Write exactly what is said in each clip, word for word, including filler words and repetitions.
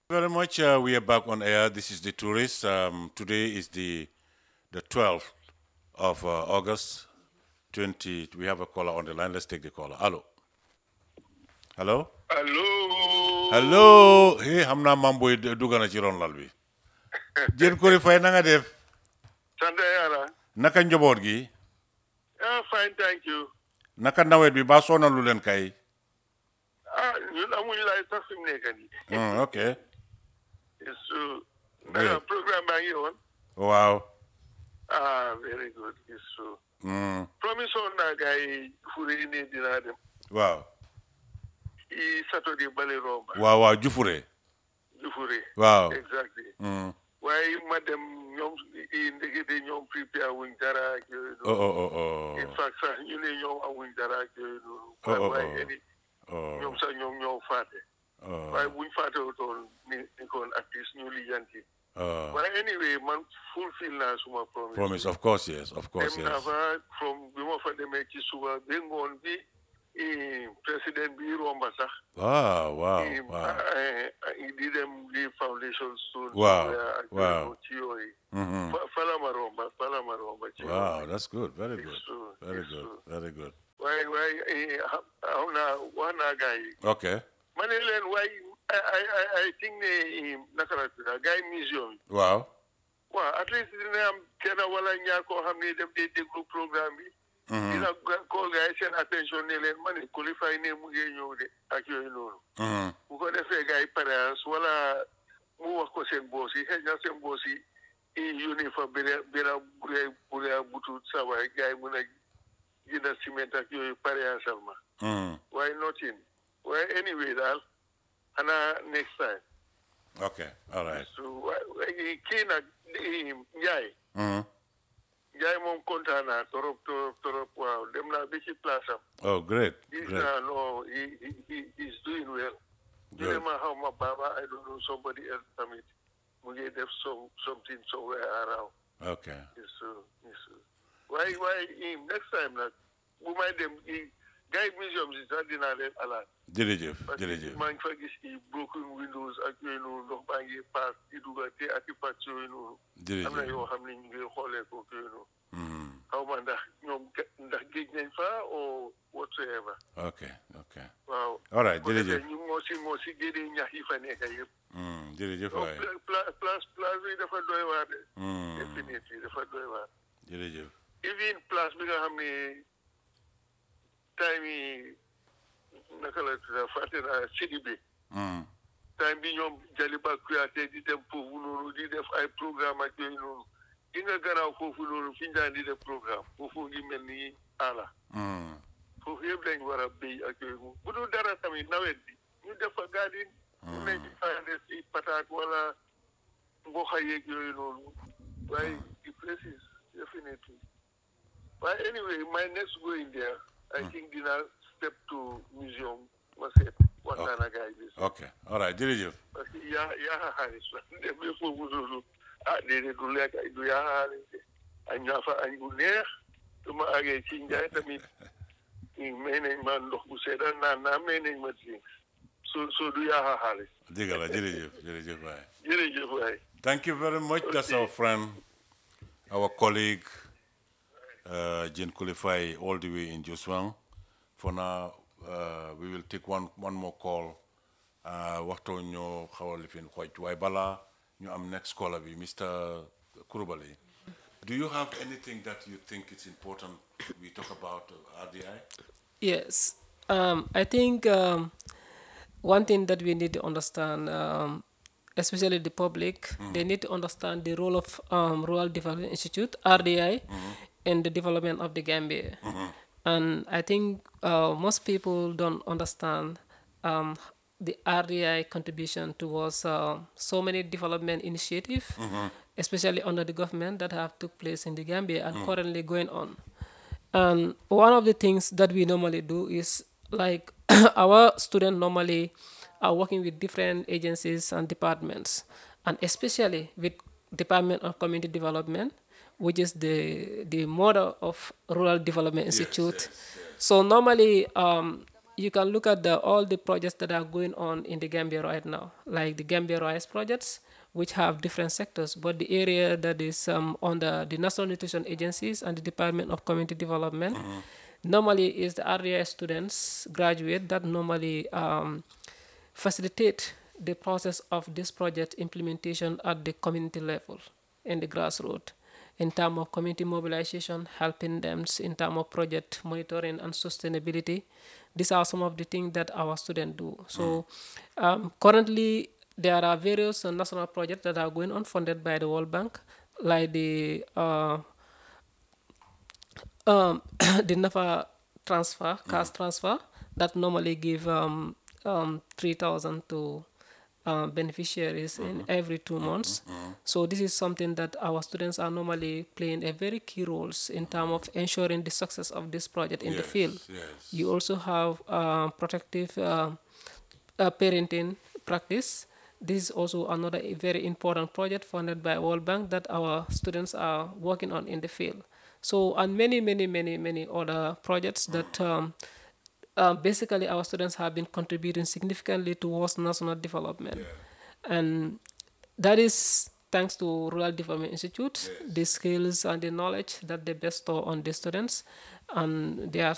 Very much. Uh, we are back on air. This is the tourist. Um, today is the the twelfth of uh, August, twenty. We have a caller on the line. Let's take the caller. Hello. Hello. Hello. Hello. Hey, hamna mamboy dugana ci ron lal bi. Jeen ko fay na nga def. Sant yàlla. Naka njaboot gi. ah fine thank you. Naka nawet bi ba sonalu len kay. ah ñun amuñu laay sax fi mu nekk nii. Mm, okay. It's true. Great. Naka programme baa ngi woon. Wow. ah very good. It's true. Mm, promise woon naa gars yi fure yi ne dinaa dem. wow. i Saturday bale romba. Wow, wow, jufure. Jufure. Wow. Exactly. Mm. waaye ma dem ñoom i ndekete ñoom prepare wuñ dara ak yooyu Oh, noonu. oh, oh, oh. in fact sax ñu ne ñoom amuñ dara ak yooyu noonu. Oh, oh, waaye oh. eni Oh. ñoom sax ñoom ñoo faate. Oh. waaye buñ faatewutoon ni ni kon at least ñu lijanti. Oh. But anyway, man, fulfill na suma promise. Promise, of course, yes, of course, Dem yes. nafa from bi ma fa demee ci suba ba ngoon bi eh, président bi romba sax. Wow, wow, eh, wow. eh, eh, di dem li foundation stone. Wow, where ak wow. ci yooyu. Mm-hmm. Fa- Fala ma romba, fala ma romba ci Wow, yooyu. that's good. Very It's good. true, Very it's good. true. Very good. Waaye waaye eh, ha- xam naa wax naa gars yi. Okay. ma ne leen waaye I I I I think ne eh, naka la tudd gars yi museum yi. Wow. waaw at least dina am kenn wala ñaar koo xam ne def dee déglu programme bi. Mm-hmm. dina ko gars yi seen attention ne leen ma ne qualify ne mu ngi ñëw de ak yooyu noonu. Mm-hmm. bu ko defee gars yi pareance wala mu wax ko seen boos yi xëy na seen boos yi i yónnee fa benn benn buree buree butu sawaay gars yi mun a jënd ciment ak yooyu pareance al ma. Mm-hmm. waaye nothing waaye anyway daal xanaa next time. Okay. All right. so waaye kii nag Njaay. Mm-hmm. Njaay moom kontaan naa torop torop torop waaw dem naa ba ci place am. Oh, great. gis Great. naa no he he he he's doing well. ñu ne Good. ma xaw ma Baba I don't know somebody else tamit mu ngi def some something somewhere around. Okay. Yes sir yes sir waaye waaye next time nag bu may dem i gars yi museum si sax dinaa leen alaat. Jërëjëf. parce que Jërëjëf. maa ngi fa gis i broken windows ak yooyu noonu ndox baa ngi paas di dugal te ak i pàcc yooyu noonu. am na Jërëjëf. yoo xam ne ñu ngi xoolee ko yooyu noonu. Mm-hmm. xaw ma ndax ñoom ge- ndax géej nañ fa or whatsoever. Okay. Okay. waaw. All right. bu ko defee Jërëjëf. ñu moo si moo si génnee ñax yi fa nekk yëpp. Mm, jërëjëf donc waay. place place place bi dafa doy waar de. Mm, definitely dafa doy waar. jërëjëf. even place bi nga xam ne time yi naka la tudd fàtte naa Sidibé. Mm. time bi ñoom Jaliba Kuyateh di dem foofu noonu di def ay programme ak yooyu noonu di nga gannaaw foofu noonu fi ñu daan di def programme foofu ngi mel ni ala. Mm. foofu yëpp lañ war a béy ak yooyu bu dul dara tamit nawet bi ñu def fa garden mun nañ ci fayande si pataat wala mboxa yeeg yooyu noonu waaye the place is definitely waaye anyway my next going there I think dina step to museum ma seet waxtaan ak gars yi Okay. All right. Jërëjëf. parce que yaa yaa xaalis la dem ba foofu noonu ah déedéet du lekk du yaa xaalis de añ naa fa añ bu neex su ma àggee ci njaay tamit may nañ ma ndox bu sedda naan naa may nañ ma drink so so du yaa xaalis Dëgg la. Jërëjëf. Jërëjëf waay. jërëjëf waay. Thank you very much. That's our friend, our colleague, uh, Jane Kulifai, all the way in Joswang. For now, uh, we will take one one more call. Uh, waxtu ñoo xaw a lifin xooj waaye balaa ñu am next caller bi Mister Kurubali. Do you have anything that you think it's important we talk about uh, R D I? Yes. Um, I think um, one thing that we need to understand, um, especially the public, they need to understand the role of um, Rural Development Institute, R D I, in the development of the Gambia. And I think uh, most people don't understand um, the R D I contribution towards uh, so many development initiatives, especially under the government that have took place in the Gambia and currently going on. And one of the things that we normally do is like our students normally are working with different agencies and departments, and especially with Department of Community Development, which is the the mother of Rural Development Institute. So normally, um, you can look at the, all the projects that are going on in the Gambia right now, like the Gambia Rise projects, which have different sectors. But the area that is um, under the National Nutrition Agencies and the Department of Community Development normally is the R D I students graduate that normally um, facilitate the process of this project implementation at the community level in the grassroots in terms of community mobilization, helping them in terms of project monitoring and sustainability. These are some of the things that our students do. So um, currently, there are various uh, national projects that are going on funded by the World Bank, like the uh, um, the NAFA transfer, cash transfer, that normally give um, um, three thousand to um, beneficiaries in every two months. So this is something that our students are normally playing a very key roles in terms of ensuring the success of this project in the Yes, field. yes. You also have uh, protective uh, uh, parenting practice. This is also another very important project funded by World Bank that our students are working on in the field. So, and many, many, many, many other projects that um, uh, basically our students have been contributing significantly towards national development. And that is thanks to Rural Development Institute, the skills and the knowledge that they bestow on the students. And they are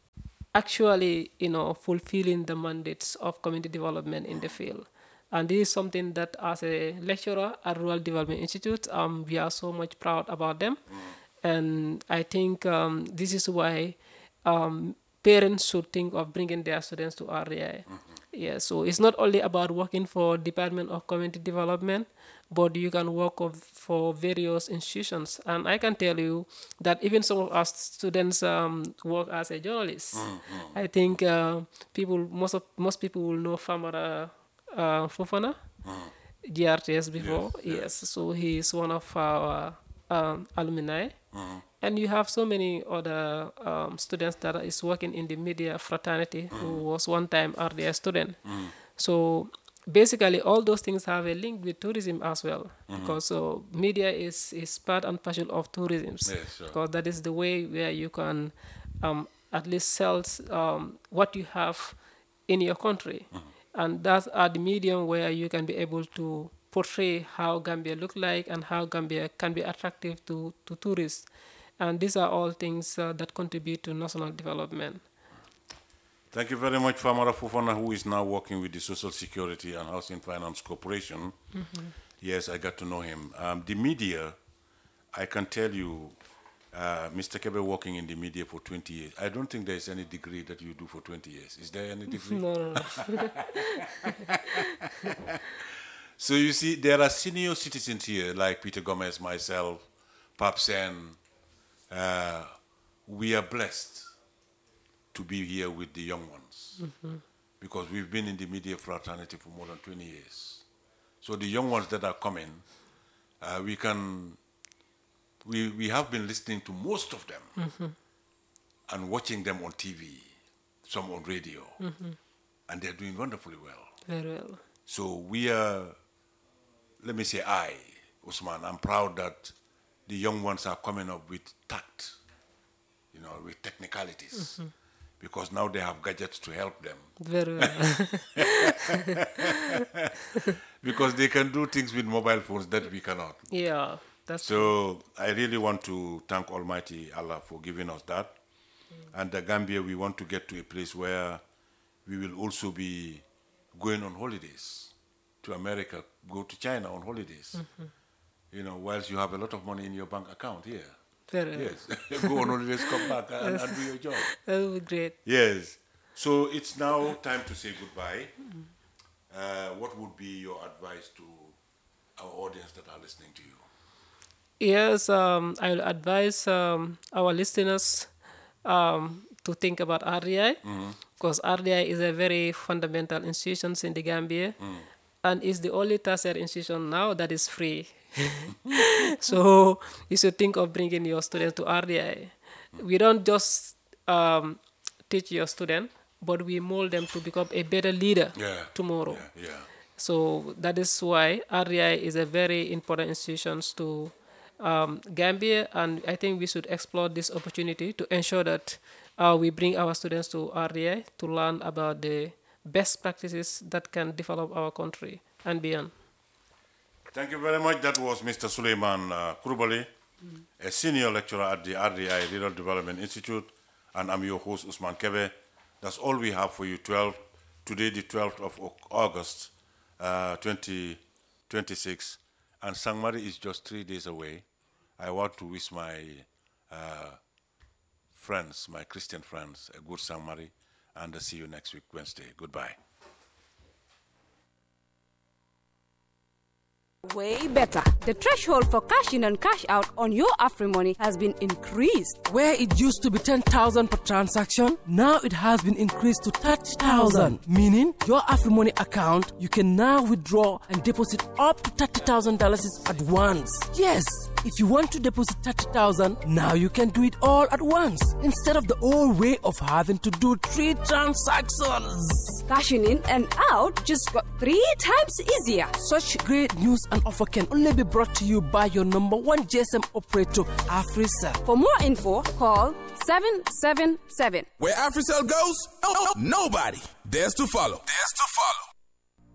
actually, you know, fulfilling the mandates of community development in the field. And this is something that, as a lecturer at Rural Development Institute, um, we are so much proud about them. And I think um, this is why um, parents should think of bringing their students to R D I. Yeah, so it's not only about working for Department of Community Development, but you can work of, for various institutions. And I can tell you that even some of our students um, work as a journalist. I think uh, people, most of most people will know Famara uh, Fofana, G R T S before. Yes, Yes, so he is one of our um, alumni. And you have so many other um, students that is working in the media fraternity who was one time R D I student. So basically, all those things have a link with tourism as well, because so media is is part and parcel of tourism. Yes, sure. Because that is the way where you can um, at least sell um, what you have in your country, and that's are the medium where you can be able to portray how Gambia look like and how Gambia can be attractive to, to tourists. And these are all things uh, that contribute to national development. Thank you very much, Famara Fufana, who is now working with the Social Security and Housing Finance Corporation. Yes, I got to know him. Um, the media, I can tell you, uh, Mister Kebe working in the media for twenty years. I don't think there is any degree that you do for twenty years. Is there any degree? No, no, no. So you see, there are senior citizens here, like Peter Gomez, myself, Pap Sen. Uh, we are blessed to be here with the young ones because we've been in the media fraternity for more than twenty years. So the young ones that are coming, uh, we can, we, we have been listening to most of them and watching them on T V, some on radio, and they're doing wonderfully well. Very well. So we are, let me say I, Usman, I'm proud that the young ones are coming up with tact, you know, with technicalities, because now they have gadgets to help them. Very well. Because they can do things with mobile phones that we cannot. Yeah, that's So I really want to thank Almighty Allah for giving us that. And the Gambia, we want to get to a place where we will also be going on holidays to America, go to China on holidays. You know, whilst you have a lot of money in your bank account here. very well. Yes, go on holidays, come back and, and do your job. That would be great. Yes. So it's now time to say goodbye. Uh, what would be your advice to our audience that are listening to you? Yes, um, I will advise um, our listeners um, to think about R D I because R D I is a very fundamental institution in the Gambia and is the only tertiary institution now that is free. So you should think of bringing your students to R D I. We don't just um, teach your student, but we mold them to become a better leader Yeah. tomorrow. Yeah, yeah. So that is why R D I is a very important institution to um, Gambia, and I think we should explore this opportunity to ensure that uh, we bring our students to R D I to learn about the best practices that can develop our country and beyond. Thank you very much. That was Mister Suleiman uh, Kurubali, mm. a senior lecturer at the R D I Rural Development Institute, and I'm your host, Usman Kebe. That's all we have for you. twelve Today, the twelfth of August, uh, twenty twenty-six, and Sangmari is just three days away. I want to wish my uh, friends, my Christian friends, a good Sangmari, and I'll see you next week, Wednesday. Goodbye. Way better. The threshold for cash in and cash out on your AfriMoney has been increased. Where it used to be ten thousand per transaction, now it has been increased to thirty thousand. Meaning, your AfriMoney account, you can now withdraw and deposit up to thirty thousand dollars at once. Yes, if you want to deposit thirty thousand dollars, now you can do it all at once, instead of the old way of having to do three transactions. Cashing in and out just got three times easier. Such great news and offer can only be brought to you by your number one G S M operator, AfriCell. For more info, call seven seven seven. Where AfriCell goes, nobody dares to follow. Dares to follow.